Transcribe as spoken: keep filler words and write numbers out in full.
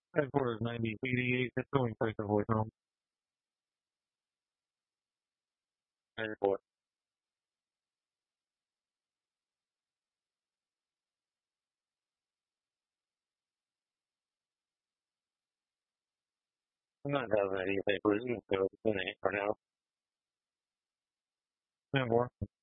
Headquarters ninety eighty-eight, it's going place of voice home. Airport. I'm not having any papers, so it's in eight for now. ten four.